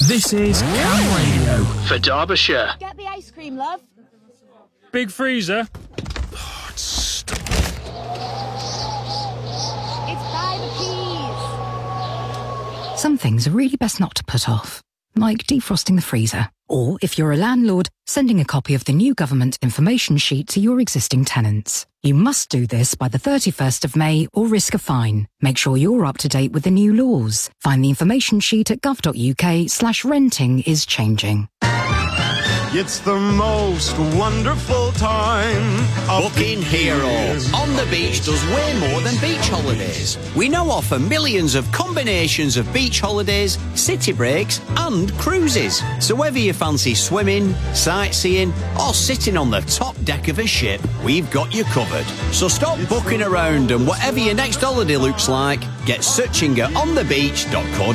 This is Cam Radio for Derbyshire. Get the ice cream, love. Big freezer. It's by the keys. Some things are really best not to put off, like defrosting the freezer. Or, if you're a landlord, sending a copy of the new government information sheet to your existing tenants. You must do this by the 31st of May or risk a fine. Make sure you're up to date with the new laws. Find the information sheet at gov.uk/renting is changing. It's the most wonderful time. Booking Hero on the beach does way more than beach holidays. We now offer millions of combinations of beach holidays, city breaks and cruises. So whether you fancy swimming, sightseeing or sitting on the top deck of a ship, we've got you covered. So stop booking around and whatever your next holiday looks like, get searching at onthebeach.co.uk.